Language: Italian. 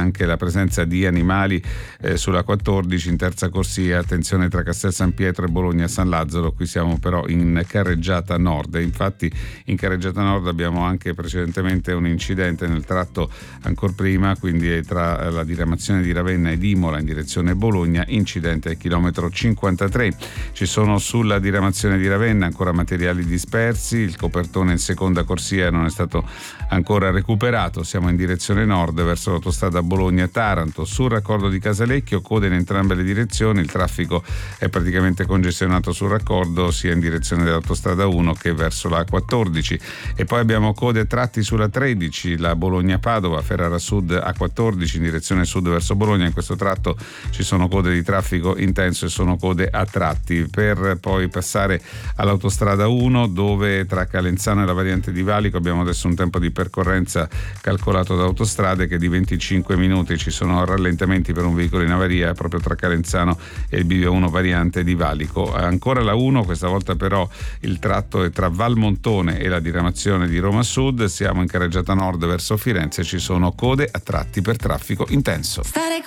anche la presenza di animali sulla 14 in terza corsia. Attenzione tra Castel San Pietro e Bologna San Lazzaro, qui siamo però in carreggiata nord. Infatti in carreggiata nord abbiamo anche precedentemente un incidente nel tratto ancora prima, quindi tra la diramazione di Ravenna ed Imola in direzione Bologna, incidente al chilometro 53. Ci sono sulla diramazione di Ravenna ancora materiali dispersi, il copertone in seconda corsia non è stato ancora recuperato, siamo in direzione nord verso l'autostrada Bologna-Taranto. Sul raccordo di Casalecchio code in entrambe le direzioni, il traffico è praticamente congestionato sul raccordo sia in direzione dell'autostrada 1 che verso la 14, e poi abbiamo code a tratti sulla 13, la Bologna-Padova, Ferrara Sud A14 in direzione sud verso Bologna. In questo tratto ci sono code di traffico intenso e sono code a tratti, per poi passare all'autostrada 1 dove tra Calenzano e la variante di Valico abbiamo adesso un tempo di percorrenza calcolato da Autostrade che è di 25 minuti. Ci sono rallentamenti per un veicolo in avaria proprio tra Calenzano e il bivio 1 variante di Valico. Ancora la 1, questa volta però il tratto è tra Valmontone e la diramazione di Roma Sud, siamo in carreggiata nord verso Firenze, ci sono code a tratti per traffico intenso.